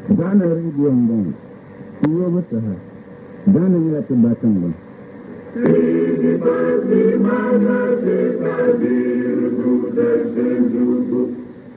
Gana rediyon gan, iyo musu ha, gana yi a tun ba kan ba.